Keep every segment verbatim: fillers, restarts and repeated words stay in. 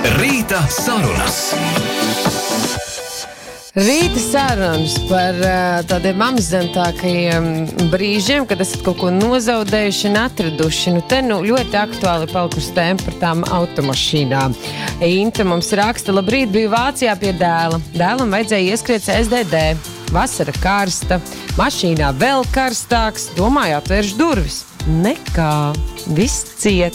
Rīta sarunas. Rīta sarunas par uh, tādiem amizantākajiem brīžiem, kad esat kaut ko nozaudējuši un atraduši. Nu, te nu ļoti aktuāli palikusi tēma par tām automašīnām. Inta mums raksta, labrīt, biju Vācijā pie dēla. Dēlam vajadzēja ieskriet C S D D. Vasara karsta, mašīnā vēl karstāks. Domāju, atvērš durvis. Nekā, viss ciet.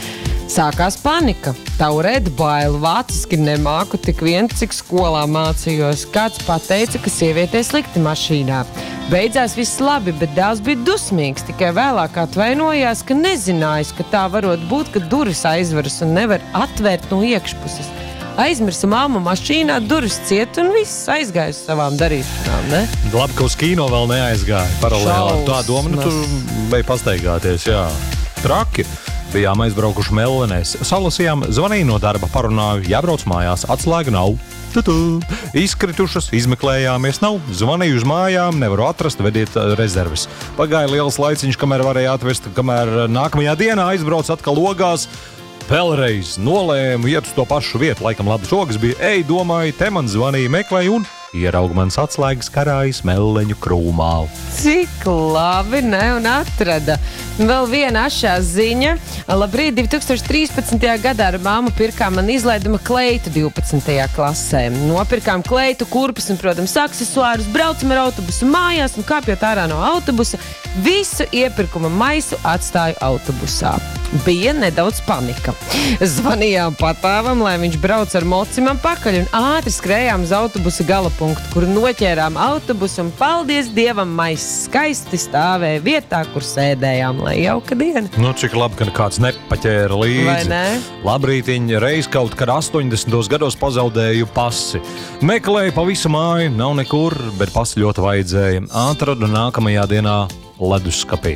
Sākās panika. Taurēt bailu, vāciski nemāku tik vien, cik skolā mācījos. Kāds pateica, ka sievietē slikti mašīnā. Beidzās viss labi, bet dēls bija dusmīgs. Tikai vēlāk atvainojās, ka nezinājis, ka tā varot būt, ka durvis aizveras un nevar atvērt no iekšpuses. Aizmirsa māmu mašīnā, durvis ciet un viss aizgāja uz savām darīšanām, ne? Labi, ka uz kino vēl neaizgāja paralēli. Tā doma, nu tu beidz pastaigāties, jā. Traki. Bijām aizbraukuši Mellenēs. Salasījām, zvanīja no darba, parunāju, jābrauc mājās, atslēga nav. Tutu. Izkritušas, izmeklējāmies, nav. Zvanīju uz mājām, nevaru atrast, vediet rezerves. Pagāja liels laiciņš, kamēr varēja atvest, kamēr nākamajā dienā aizbrauc atkal ogās. Vēlreiz nolēmu iet uz to pašu vietu, laikam labas ogas bija. Ej, domāju, te man zvanīja, meklēju un ieraugu mans atslēgas karājas Melleņu krūmā. Cik labi, ne, un atrada. Vēl viena ašā ziņa. Labrīt, divi tūkstoši trīspadsmitajā gadā ar māmu pirkām man izlaiduma kleitu divpadsmitajā klasē. Nopirkām kleitu, kurpes un, protams, aksesuārus, braucam ar autobusu mājās un kāpjot ārā no autobusa, visu iepirkuma maisu atstāju autobusā. Bija nedaudz panika. Zvanījām patāvam, lai viņš brauc ar mocimam pakaļ un ātri skrējām uz autobusa galapunktu, kur noķērām autobusu un paldies Dievam maiss skaisti stāvēja vietā, kur sēdējām, lai jauka diena. Nu, cik labi, ka kāds nepaķēra līdzi. Vai ne? Labrītiņ, reiz kaut kad astoņdesmitos gados pazaudēju pasi. Meklēju pa visu māju, nav nekur, bet pasi ļoti vajadzēja. Atradu nākamajā dienā leduskapī.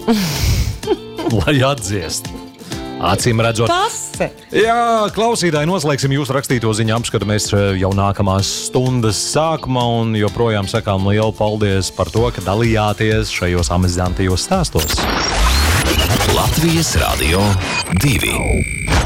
Lai atdziest. Acīm redzot. Pase! Jā, klausītāji, noslēgsim jūsu rakstīto ziņu apskatu. Mēs jau nākamās stundas sākumā un joprojām sakām lielu paldies par to, ka dalījāties šajos amizantajos stāstos. Latvijas Radio divi.